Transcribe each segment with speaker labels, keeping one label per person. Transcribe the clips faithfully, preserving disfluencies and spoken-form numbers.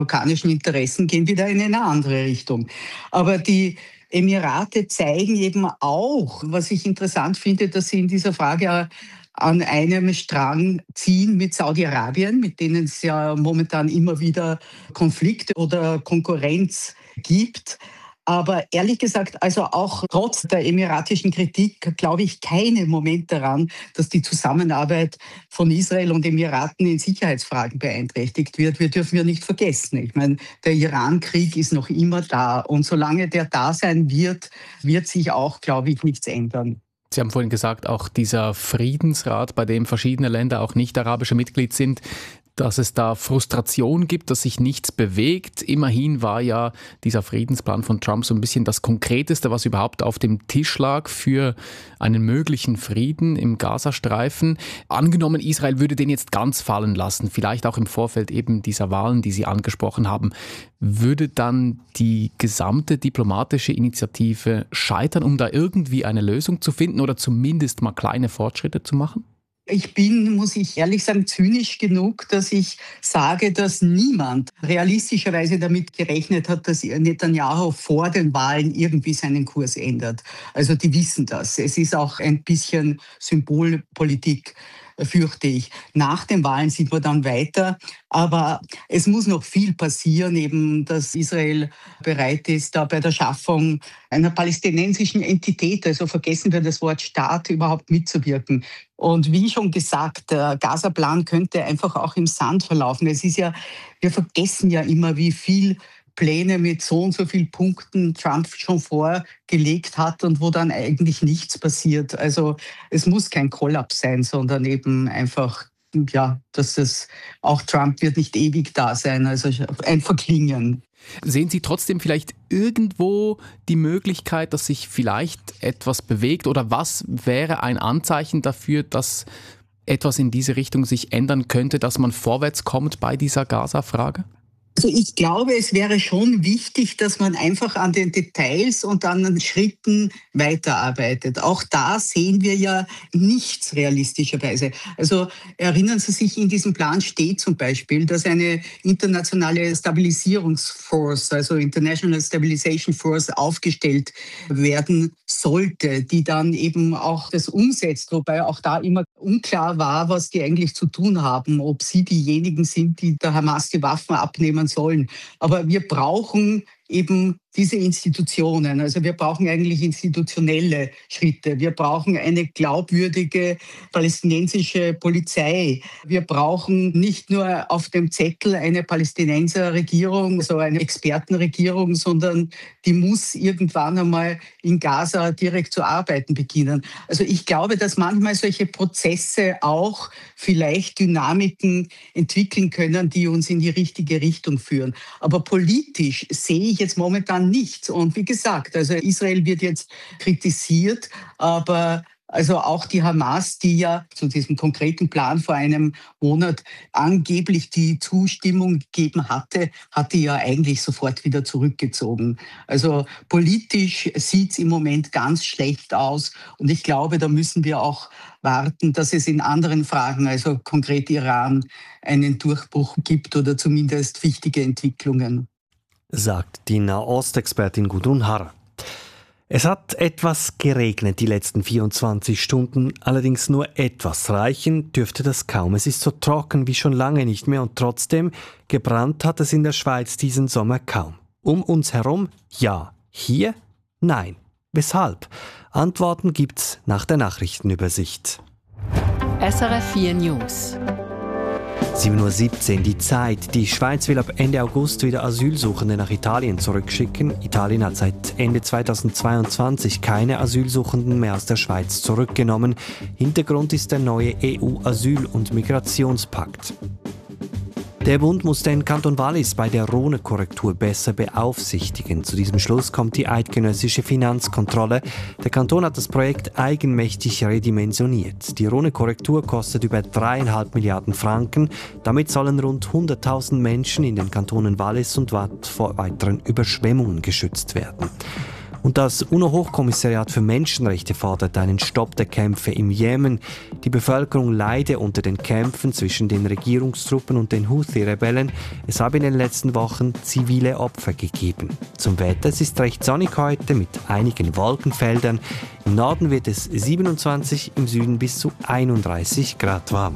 Speaker 1: amerikanischen Interessen gehen wieder in eine andere Richtung. Aber die Emirate zeigen eben auch, was ich interessant finde, dass sie in dieser Frage an einem Strang ziehen mit Saudi-Arabien, mit denen es ja momentan immer wieder Konflikte oder Konkurrenz gibt. Aber ehrlich gesagt, also auch trotz der emiratischen Kritik, glaube ich keinen Moment daran, dass die Zusammenarbeit von Israel und Emiraten in Sicherheitsfragen beeinträchtigt wird. Wir dürfen ja nicht vergessen. Ich meine, der Iran-Krieg ist noch immer da. Und solange der da sein wird, wird sich auch, glaube ich, nichts ändern.
Speaker 2: Sie haben vorhin gesagt, auch dieser Friedensrat, bei dem verschiedene Länder, auch nicht-arabische Mitglied sind, dass es da Frustration gibt, dass sich nichts bewegt. Immerhin war ja dieser Friedensplan von Trump so ein bisschen das Konkreteste, was überhaupt auf dem Tisch lag für einen möglichen Frieden im Gazastreifen. Angenommen, Israel würde den jetzt ganz fallen lassen, vielleicht auch im Vorfeld eben dieser Wahlen, die Sie angesprochen haben, würde dann die gesamte diplomatische Initiative scheitern, um da irgendwie eine Lösung zu finden oder zumindest mal kleine Fortschritte zu machen?
Speaker 1: Ich bin, muss ich ehrlich sagen, zynisch genug, dass ich sage, dass niemand realistischerweise damit gerechnet hat, dass Netanyahu vor den Wahlen irgendwie seinen Kurs ändert. Also die wissen das. Es ist auch ein bisschen Symbolpolitik, fürchte ich. Nach den Wahlen sind wir dann weiter. Aber es muss noch viel passieren, eben, dass Israel bereit ist, da bei der Schaffung einer palästinensischen Entität, also vergessen wir das Wort Staat, überhaupt mitzuwirken. Und wie schon gesagt, der Gaza-Plan könnte einfach auch im Sand verlaufen. Es ist ja, wir vergessen ja immer, wie viel Pläne mit so und so vielen Punkten Trump schon vorgelegt hat und wo dann eigentlich nichts passiert. Also es muss kein Kollaps sein, sondern eben einfach, ja, dass es auch Trump wird nicht ewig da sein, also ein Verklingen.
Speaker 2: Sehen Sie trotzdem vielleicht irgendwo die Möglichkeit, dass sich vielleicht etwas bewegt, oder was wäre ein Anzeichen dafür, dass etwas in diese Richtung sich ändern könnte, dass man vorwärts kommt bei dieser Gaza-Frage?
Speaker 1: Also ich glaube, es wäre schon wichtig, dass man einfach an den Details und an den Schritten weiterarbeitet. Auch da sehen wir ja nichts realistischerweise. Also erinnern Sie sich, in diesem Plan steht zum Beispiel, dass eine internationale Stabilisierungsforce, also International Stabilization Force, aufgestellt werden sollte, die dann eben auch das umsetzt, wobei auch da immer unklar war, was die eigentlich zu tun haben, ob sie diejenigen sind, die der Hamas die Waffen abnehmen sollen. Aber wir brauchen eben diese Institutionen. Also wir brauchen eigentlich institutionelle Schritte. Wir brauchen eine glaubwürdige palästinensische Polizei. Wir brauchen nicht nur auf dem Zettel eine Palästinenserregierung, so eine Expertenregierung, sondern die muss irgendwann einmal in Gaza direkt zu arbeiten beginnen. Also ich glaube, dass manchmal solche Prozesse auch vielleicht Dynamiken entwickeln können, die uns in die richtige Richtung führen. Aber politisch sehe ich jetzt momentan nichts. Und wie gesagt, also Israel wird jetzt kritisiert, aber also auch die Hamas, die ja zu diesem konkreten Plan vor einem Monat angeblich die Zustimmung gegeben hatte, hat die ja eigentlich sofort wieder zurückgezogen. Also politisch sieht es im Moment ganz schlecht aus. Und ich glaube, da müssen wir auch warten, dass es in anderen Fragen, also konkret Iran, einen Durchbruch gibt oder zumindest wichtige Entwicklungen.
Speaker 3: Sagt die Nahostexpertin Gudrun Harrer. Es hat etwas geregnet die letzten vierundzwanzig Stunden, allerdings nur etwas. Reichen dürfte das kaum. Es ist so trocken wie schon lange nicht mehr und trotzdem gebrannt hat es in der Schweiz diesen Sommer kaum. Um uns herum ja, hier nein. Weshalb? Antworten gibt's nach der Nachrichtenübersicht.
Speaker 4: S R F vier News.
Speaker 3: sieben Uhr siebzehn, die Zeit. Die Schweiz will ab Ende August wieder Asylsuchende nach Italien zurückschicken. Italien hat seit Ende zweitausendzweiundzwanzig keine Asylsuchenden mehr aus der Schweiz zurückgenommen. Hintergrund ist der neue E U-Asyl- und Migrationspakt. Der Bund muss den Kanton Wallis bei der Rhone-Korrektur besser beaufsichtigen. Zu diesem Schluss kommt die eidgenössische Finanzkontrolle. Der Kanton hat das Projekt eigenmächtig redimensioniert. Die Rhone-Korrektur kostet über dreieinhalb Milliarden Franken. Damit sollen rund hunderttausend Menschen in den Kantonen Wallis und Waadt vor weiteren Überschwemmungen geschützt werden. Und das UNO-Hochkommissariat für Menschenrechte fordert einen Stopp der Kämpfe im Jemen. Die Bevölkerung leide unter den Kämpfen zwischen den Regierungstruppen und den Houthi-Rebellen. Es habe in den letzten Wochen zivile Opfer gegeben. Zum Wetter: Es ist recht sonnig heute mit einigen Wolkenfeldern. Im Norden wird es siebenundzwanzig, im Süden bis zu einunddreißig Grad warm.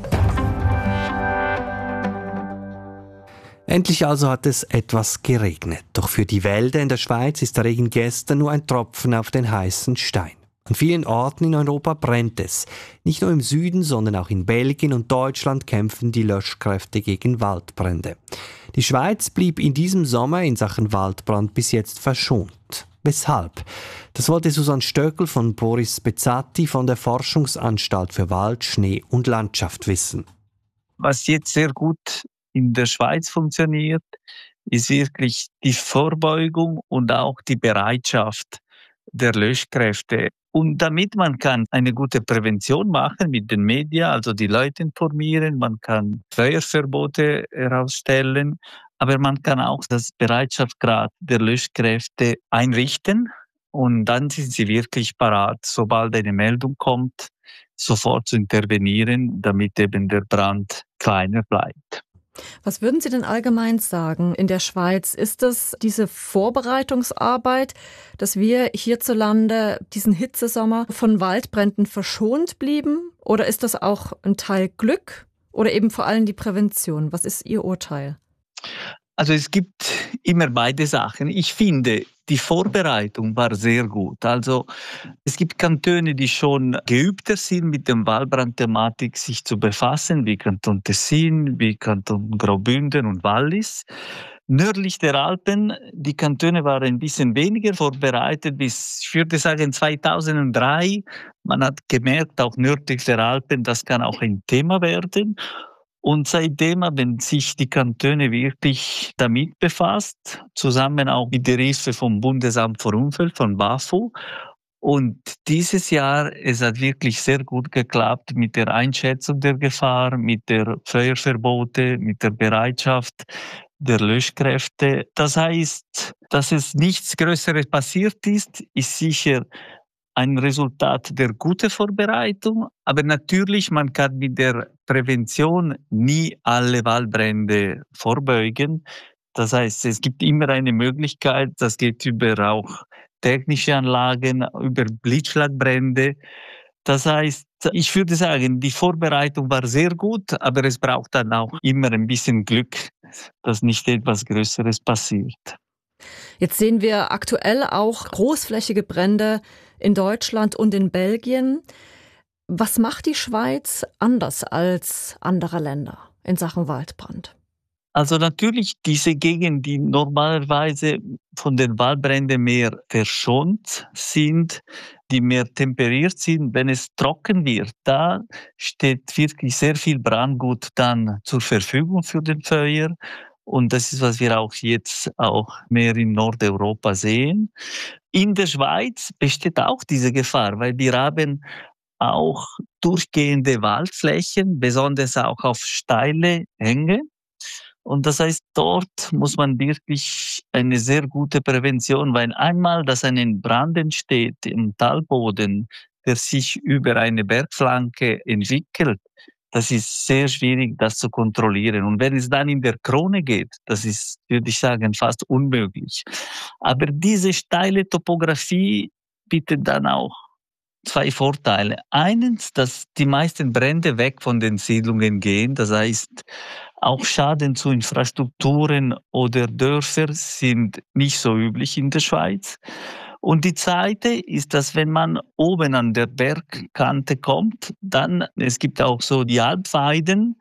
Speaker 3: Endlich also hat es etwas geregnet. Doch für die Wälder in der Schweiz ist der Regen gestern nur ein Tropfen auf den heißen Stein. An vielen Orten in Europa brennt es. Nicht nur im Süden, sondern auch in Belgien und Deutschland kämpfen die Löschkräfte gegen Waldbrände. Die Schweiz blieb in diesem Sommer in Sachen Waldbrand bis jetzt verschont. Weshalb? Das wollte Susanne Stöckel von Boris Bezzatti von der Forschungsanstalt für Wald, Schnee und Landschaft wissen.
Speaker 5: Was jetzt sehr gut in der Schweiz funktioniert, ist wirklich die Vorbeugung und auch die Bereitschaft der Löschkräfte. Und damit man kann eine gute Prävention machen mit den Medien, also die Leute informieren, man kann Feuerverbote herausstellen, aber man kann auch das Bereitschaftsgrad der Löschkräfte einrichten und dann sind sie wirklich parat, sobald eine Meldung kommt, sofort zu intervenieren, damit eben der Brand kleiner bleibt.
Speaker 6: Was würden Sie denn allgemein sagen in der Schweiz? Ist das diese Vorbereitungsarbeit, dass wir hierzulande diesen Hitzesommer von Waldbränden verschont blieben? Oder ist das auch ein Teil Glück oder eben vor allem die Prävention? Was ist Ihr Urteil?
Speaker 5: Also es gibt immer beide Sachen. Ich finde, die Vorbereitung war sehr gut. Also es gibt Kantone, die schon geübter sind, mit der Waldbrandthematik sich zu befassen, wie Kanton Tessin, wie Kanton Graubünden und Wallis. Nördlich der Alpen, die Kantone waren ein bisschen weniger vorbereitet, bis, ich würde sagen, zweitausenddrei. Man hat gemerkt, auch nördlich der Alpen, das kann auch ein Thema werden. Und seitdem haben sich die Kantone wirklich damit befasst, zusammen auch mit der Hilfe vom Bundesamt für Umwelt, von BAFU. Und dieses Jahr, es hat wirklich sehr gut geklappt mit der Einschätzung der Gefahr, mit der Feuerverbote, mit der Bereitschaft der Löschkräfte. Das heißt, dass es nichts Größeres passiert ist, ist sicher ein Resultat der guten Vorbereitung, aber natürlich, man kann mit der Prävention nie alle Waldbrände vorbeugen. Das heißt, es gibt immer eine Möglichkeit, das geht über auch technische Anlagen, über Blitzschlagbrände. Das heißt, ich würde sagen, die Vorbereitung war sehr gut, aber es braucht dann auch immer ein bisschen Glück, dass nicht etwas Größeres passiert.
Speaker 6: Jetzt sehen wir aktuell auch großflächige Brände in Deutschland und in Belgien. Was macht die Schweiz anders als andere Länder in Sachen Waldbrand?
Speaker 5: Also natürlich diese Gegenden, die normalerweise von den Waldbränden mehr verschont sind, die mehr temperiert sind, wenn es trocken wird, da steht wirklich sehr viel Brandgut dann zur Verfügung für den Feuer. Und das ist, was wir auch jetzt auch mehr in Nordeuropa sehen. In der Schweiz besteht auch diese Gefahr, weil wir haben auch durchgehende Waldflächen, besonders auch auf steile Hänge. Und das heißt, dort muss man wirklich eine sehr gute Prävention, weil einmal, dass ein Brand entsteht im Talboden, der sich über eine Bergflanke entwickelt, das ist sehr schwierig, das zu kontrollieren. Und wenn es dann in der Krone geht, das ist, würde ich sagen, fast unmöglich. Aber diese steile Topografie bietet dann auch zwei Vorteile. Eines, dass die meisten Brände weg von den Siedlungen gehen. Das heißt, auch Schaden zu Infrastrukturen oder Dörfern sind nicht so üblich in der Schweiz. Und die zweite ist, dass wenn man oben an der Bergkante kommt, dann, es gibt auch so die Alpweiden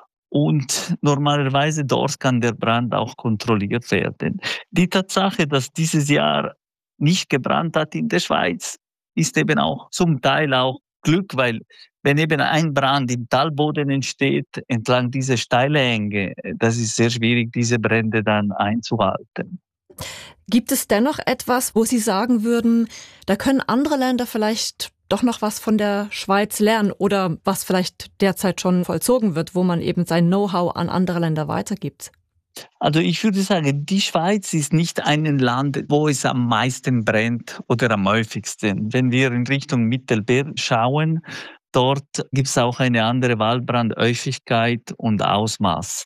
Speaker 5: und normalerweise dort kann der Brand auch kontrolliert werden. Die Tatsache, dass dieses Jahr nicht gebrannt hat in der Schweiz, ist eben auch zum Teil auch Glück, weil wenn eben ein Brand im Talboden entsteht, entlang dieser steile Hänge, das ist sehr schwierig, diese Brände dann einzuhalten.
Speaker 6: Gibt es dennoch etwas, wo Sie sagen würden, da können andere Länder vielleicht doch noch was von der Schweiz lernen oder was vielleicht derzeit schon vollzogen wird, wo man eben sein Know-how an andere Länder weitergibt?
Speaker 5: Also ich würde sagen, die Schweiz ist nicht ein Land, wo es am meisten brennt oder am häufigsten. Wenn wir in Richtung Mittelmeer schauen, dort gibt es auch eine andere Waldbrandhäufigkeit und Ausmaß.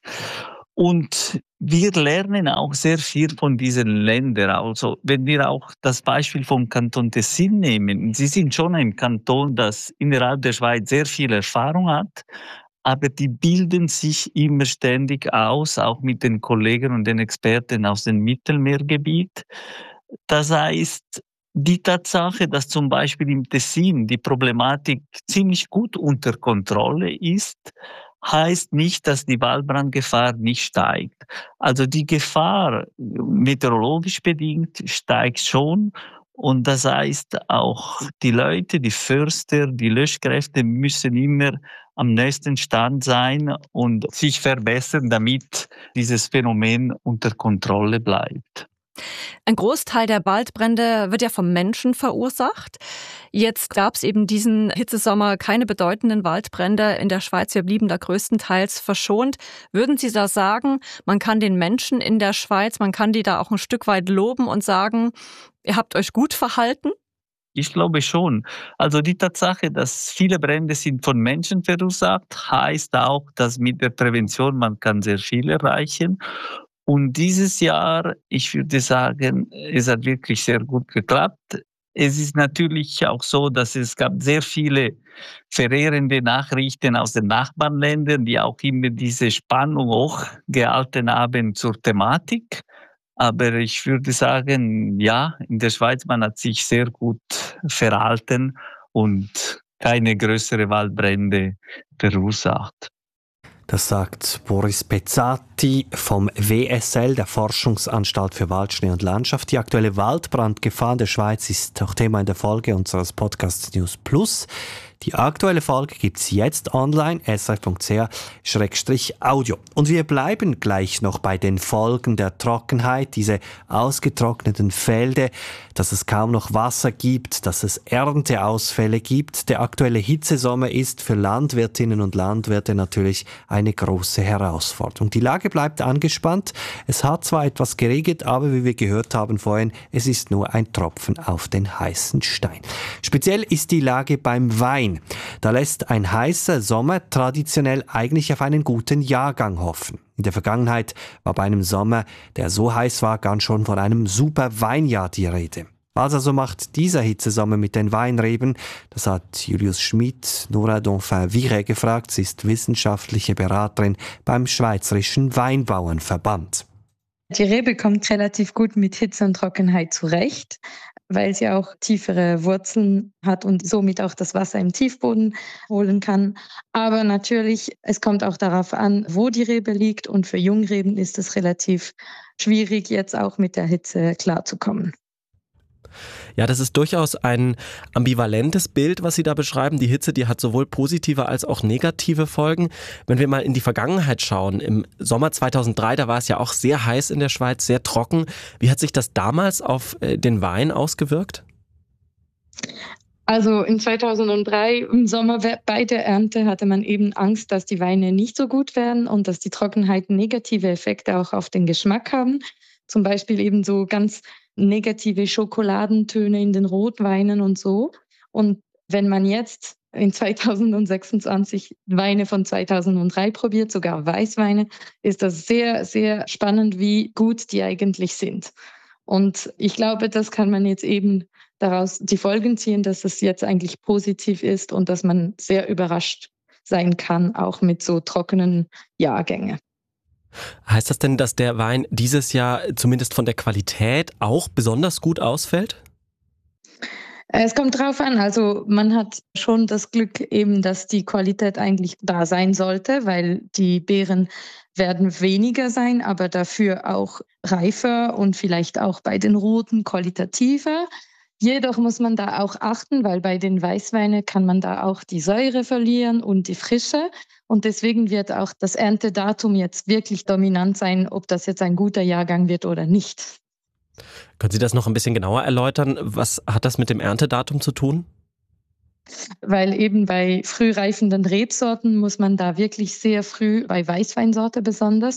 Speaker 5: Und wir lernen auch sehr viel von diesen Ländern. Also wenn wir auch das Beispiel vom Kanton Tessin nehmen, sie sind schon ein Kanton, das innerhalb der Schweiz sehr viel Erfahrung hat, aber die bilden sich immer ständig aus, auch mit den Kollegen und den Experten aus dem Mittelmeergebiet. Das heißt, die Tatsache, dass zum Beispiel im Tessin die Problematik ziemlich gut unter Kontrolle ist, heißt nicht, dass die Waldbrandgefahr nicht steigt. Also die Gefahr, meteorologisch bedingt, steigt schon. Und das heißt auch, die Leute, die Förster, die Löschkräfte müssen immer am nächsten Stand sein und sich verbessern, damit dieses Phänomen unter Kontrolle bleibt.
Speaker 6: Ein Großteil der Waldbrände wird ja vom Menschen verursacht. Jetzt gab es eben diesen Hitzesommer keine bedeutenden Waldbrände in der Schweiz. Wir blieben da größtenteils verschont. Würden Sie da sagen, man kann den Menschen in der Schweiz, man kann die da auch ein Stück weit loben und sagen, ihr habt euch gut verhalten?
Speaker 5: Ich glaube schon. Also die Tatsache, dass viele Brände sind von Menschen verursacht, heißt auch, dass mit der Prävention man kann sehr viel erreichen. Und dieses Jahr, ich würde sagen, es hat wirklich sehr gut geklappt. Es ist natürlich auch so, dass es gab sehr viele verheerende Nachrichten aus den Nachbarländern, die auch immer diese Spannung hochgehalten haben zur Thematik. Aber ich würde sagen, ja, in der Schweiz, man hat sich sehr gut verhalten und keine größeren Waldbrände verursacht.
Speaker 3: Das sagt Boris Pezzati vom W S L, der Forschungsanstalt für Wald, Schnee und Landschaft. Die aktuelle Waldbrandgefahr in der Schweiz ist auch Thema in der Folge unseres Podcasts News Plus. Die aktuelle Folge gibt's jetzt online, s r f punkt c h schrägstrich audio. Und wir bleiben gleich noch bei den Folgen der Trockenheit, diese ausgetrockneten Felder, dass es kaum noch Wasser gibt, dass es Ernteausfälle gibt. Der aktuelle Hitzesommer ist für Landwirtinnen und Landwirte natürlich eine große Herausforderung. Die Lage bleibt angespannt. Es hat zwar etwas geregnet, aber wie wir gehört haben vorhin, es ist nur ein Tropfen auf den heißen Stein. Speziell ist die Lage beim Wein. Da lässt ein heißer Sommer traditionell eigentlich auf einen guten Jahrgang hoffen. In der Vergangenheit war bei einem Sommer, der so heiß war, ganz schon von einem super Weinjahr die Rede. Was also macht dieser Hitzesommer mit den Weinreben? Das hat Julius Schmid, Nora Donfin-Viret gefragt. Sie ist wissenschaftliche Beraterin beim Schweizerischen Weinbauernverband.
Speaker 7: Die Rebe kommt relativ gut mit Hitze und Trockenheit zurecht, weil sie auch tiefere Wurzeln hat und somit auch das Wasser im Tiefboden holen kann. Aber natürlich, es kommt auch darauf an, wo die Rebe liegt, und für Jungreben ist es relativ schwierig, jetzt auch mit der Hitze klarzukommen.
Speaker 8: Ja, das ist durchaus ein ambivalentes Bild, was Sie da beschreiben. Die Hitze, die hat sowohl positive als auch negative Folgen. Wenn wir mal in die Vergangenheit schauen, im Sommer zweitausenddrei, da war es ja auch sehr heiß in der Schweiz, sehr trocken. Wie hat sich das damals auf den Wein ausgewirkt?
Speaker 7: Also in zweitausenddrei, im Sommer bei der Ernte, hatte man eben Angst, dass die Weine nicht so gut werden und dass die Trockenheit negative Effekte auch auf den Geschmack haben. Zum Beispiel eben so ganz negative Schokoladentöne in den Rotweinen und so. Und wenn man jetzt in zweitausendsechsundzwanzig Weine von zweitausenddrei probiert, sogar Weißweine, ist das sehr, sehr spannend, wie gut die eigentlich sind. Und ich glaube, das kann man jetzt eben daraus die Folgen ziehen, dass es jetzt eigentlich positiv ist und dass man sehr überrascht sein kann, auch mit so trockenen Jahrgängen.
Speaker 8: Heißt das denn, dass der Wein dieses Jahr zumindest von der Qualität auch besonders gut ausfällt?
Speaker 7: Es kommt drauf an. Also man hat schon das Glück eben, dass die Qualität eigentlich da sein sollte, weil die Beeren werden weniger sein, aber dafür auch reifer und vielleicht auch bei den Roten qualitativer. Jedoch muss man da auch achten, weil bei den Weißweinen kann man da auch die Säure verlieren und die Frische. Und deswegen wird auch das Erntedatum jetzt wirklich dominant sein, ob das jetzt ein guter Jahrgang wird oder nicht.
Speaker 8: Können Sie das noch ein bisschen genauer erläutern? Was hat das mit dem Erntedatum zu tun?
Speaker 7: Weil eben bei früh reifenden Rebsorten muss man da wirklich sehr früh, bei Weißweinsorte besonders,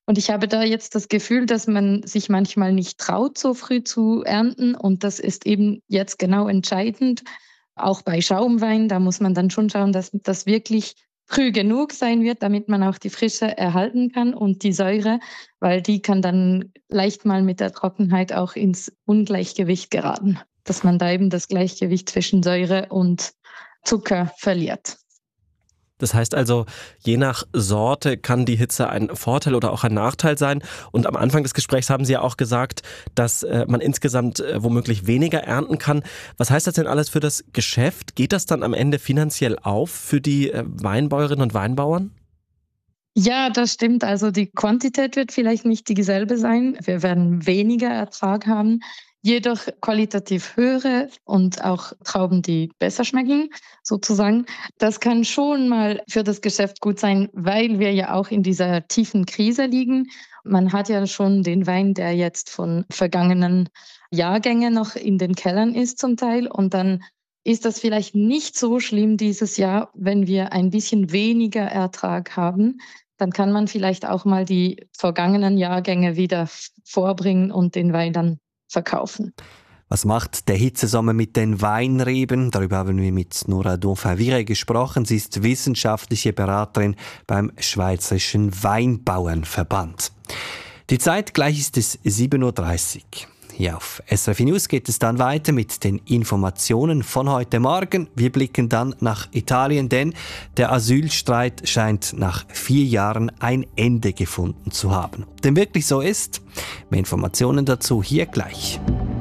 Speaker 7: Und ich habe da jetzt das Gefühl, dass man sich manchmal nicht traut, so früh zu ernten. Und das ist eben jetzt genau entscheidend. Auch bei Schaumwein, da muss man dann schon schauen, dass das wirklich früh genug sein wird, damit man auch die Frische erhalten kann und die Säure, weil die kann dann leicht mal mit der Trockenheit auch ins Ungleichgewicht geraten, dass man da eben das Gleichgewicht zwischen Säure und Zucker verliert.
Speaker 8: Das heißt also, je nach Sorte kann die Hitze ein Vorteil oder auch ein Nachteil sein. Und am Anfang des Gesprächs haben Sie ja auch gesagt, dass man insgesamt womöglich weniger ernten kann. Was heißt das denn alles für das Geschäft? Geht das dann am Ende finanziell auf für die Weinbäuerinnen und Weinbauern?
Speaker 7: Ja, das stimmt. Also die Quantität wird vielleicht nicht dieselbe sein. Wir werden weniger Ertrag haben. Jedoch qualitativ höhere und auch Trauben, die besser schmecken, sozusagen. Das kann schon mal für das Geschäft gut sein, weil wir ja auch in dieser tiefen Krise liegen. Man hat ja schon den Wein, der jetzt von vergangenen Jahrgängen noch in den Kellern ist zum Teil. Und dann ist das vielleicht nicht so schlimm dieses Jahr, wenn wir ein bisschen weniger Ertrag haben. Dann kann man vielleicht auch mal die vergangenen Jahrgänge wieder vorbringen und den Wein dann verkaufen.
Speaker 3: Was macht der Hitzesommer mit den Weinreben? Darüber haben wir mit Nora Donfin-Vire gesprochen. Sie ist wissenschaftliche Beraterin beim Schweizerischen Weinbauernverband. Die Zeit gleich ist es sieben Uhr dreißig. Hier auf S R F News geht es dann weiter mit den Informationen von heute Morgen. Wir blicken dann nach Italien, denn der Asylstreit scheint nach vier Jahren ein Ende gefunden zu haben. Ob dem wirklich so ist? Mehr Informationen dazu hier gleich.